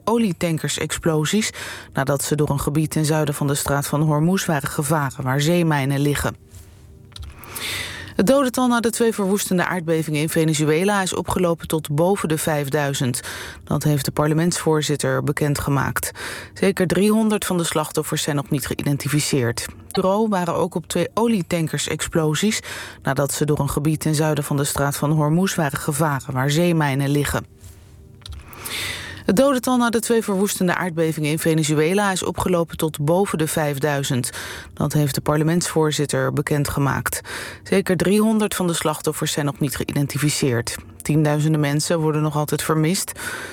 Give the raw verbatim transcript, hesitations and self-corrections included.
olietankersexplosies nadat ze door een gebied ten zuiden van de straat van Hormuz waren gevaren, waar zeemijnen liggen. Het dodental na de twee verwoestende aardbevingen in Venezuela is opgelopen tot boven de vijfduizend. Dat heeft de parlementsvoorzitter bekendgemaakt. Zeker driehonderd van de slachtoffers zijn nog niet geïdentificeerd. In Bureau waren ook op twee olietankersexplosies nadat ze door een gebied ten zuiden van de straat van Hormuz waren gevaren, waar zeemijnen liggen. Het dodental na de twee verwoestende aardbevingen in Venezuela is opgelopen tot boven de vijfduizend. Dat heeft de parlementsvoorzitter bekendgemaakt. Zeker driehonderd van de slachtoffers zijn nog niet geïdentificeerd. Tienduizenden mensen worden nog altijd vermist.